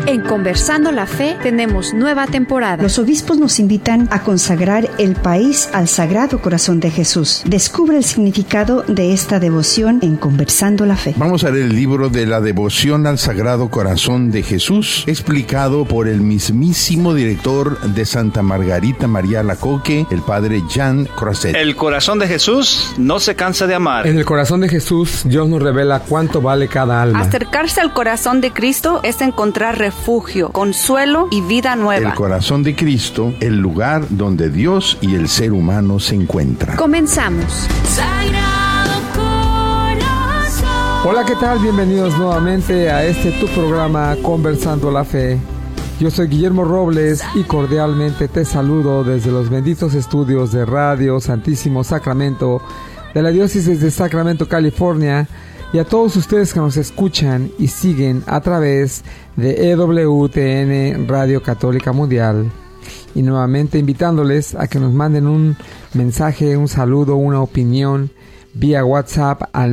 En Conversando la Fe tenemos nueva temporada. Los obispos nos invitan a consagrar el país al Sagrado Corazón de Jesús. Descubre el significado de esta devoción en Conversando la Fe. Vamos a leer el libro de la devoción al Sagrado Corazón de Jesús, explicado por el mismísimo director de Santa Margarita María Alacoque, el padre Jean Croiset. El corazón de Jesús no se cansa de amar. En el corazón de Jesús, Dios nos revela cuánto vale cada alma. Acercarse al corazón de Cristo es encontrar refugio, consuelo y vida nueva. El corazón de Cristo, el lugar donde Dios y el ser humano se encuentran. Comenzamos. Hola, ¿qué tal? Bienvenidos nuevamente a tu programa Conversando la Fe. Yo soy Guillermo Robles y cordialmente te saludo desde los benditos estudios de Radio Santísimo Sacramento de la Diócesis de Sacramento, California, y a todos ustedes que nos escuchan y siguen a través de EWTN Radio Católica Mundial. Y nuevamente invitándoles a que nos manden un mensaje, un saludo, una opinión vía WhatsApp al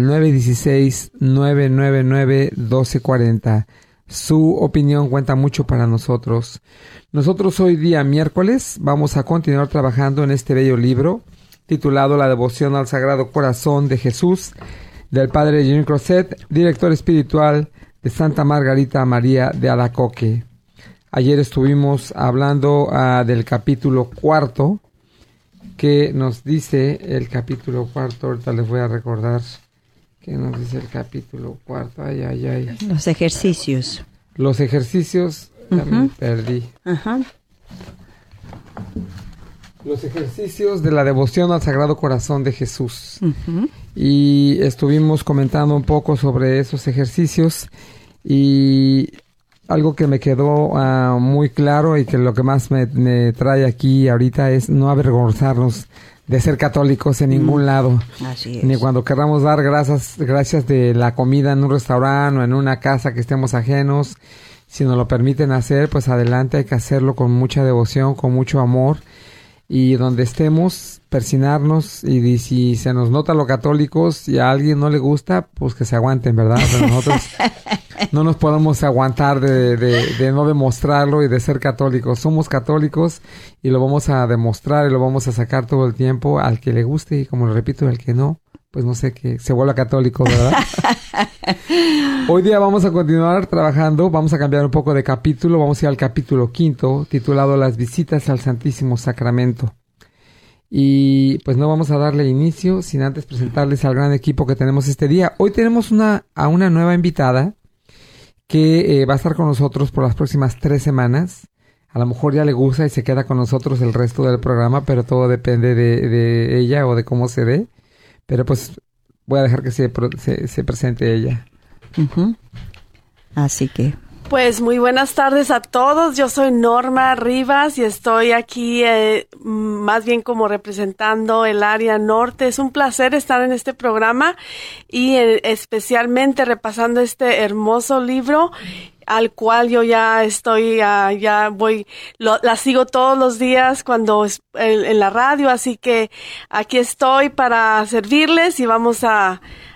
916-999-1240. Su opinión cuenta mucho para nosotros. Nosotros hoy día miércoles vamos a continuar trabajando en este bello libro titulado La Devoción al Sagrado Corazón de Jesús, del padre Jean Croiset, director espiritual de Santa Margarita María de Alacoque. Ayer estuvimos hablando del capítulo 4, que nos dice el capítulo 4, ahorita les voy a recordar qué nos dice el capítulo 4, ay. Los ejercicios. Los ejercicios, ya me perdí. Los ejercicios de la devoción al Sagrado Corazón de Jesús. Y estuvimos comentando un poco sobre esos ejercicios y algo que me quedó muy claro y que lo que más me trae aquí ahorita es no avergonzarnos de ser católicos en ningún lado. Así es. Ni cuando queramos dar gracias de la comida en un restaurante o en una casa que estemos ajenos. Si nos lo permiten hacer, pues adelante, hay que hacerlo con mucha devoción, con mucho amor. Y donde estemos, persinarnos, y si se nos nota lo católicos y a alguien no le gusta, pues que se aguanten, ¿verdad? Pero nosotros no nos podemos aguantar de no demostrarlo y de ser católicos. Somos católicos y lo vamos a demostrar y lo vamos a sacar todo el tiempo al que le guste, y como lo repito, al que no, pues no sé, que se vuelva católico, ¿verdad? Hoy día vamos a continuar trabajando, vamos a cambiar un poco de capítulo, vamos a ir al capítulo 5, titulado Las visitas al Santísimo Sacramento. Y pues no vamos a darle inicio sin antes presentarles al gran equipo que tenemos este día. Hoy tenemos a una nueva invitada que va a estar con nosotros por las próximas 3 semanas. A lo mejor ya le gusta y se queda con nosotros el resto del programa, pero todo depende de ella o de cómo se dé. Pero pues voy a dejar que se presente ella. Así que... Pues muy buenas tardes a todos. Yo soy Norma Rivas y estoy aquí más bien como representando el área norte. Es un placer estar en este programa y especialmente repasando este hermoso libro al cual yo ya estoy, la sigo todos los días cuando en la radio, así que aquí estoy para servirles y vamos a